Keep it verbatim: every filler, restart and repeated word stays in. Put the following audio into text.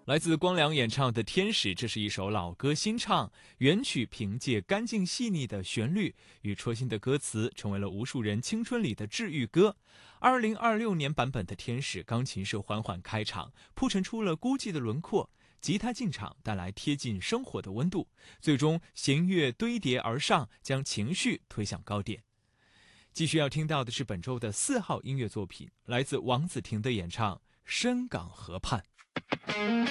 来自光良演唱的《天使》，这是一首老歌新唱，原曲凭借干净细腻的旋律与戳心的歌词，成为了无数人青春里的治愈歌。二零二六年版本的《天使》，钢琴是缓缓开场，铺陈出了孤寂的轮廓，吉他进场带来贴近生活的温度，最终弦乐堆叠而上，将情绪推向高点。继续要听到的是本周的四号音乐作品，来自王子婷的演唱《深港河畔》。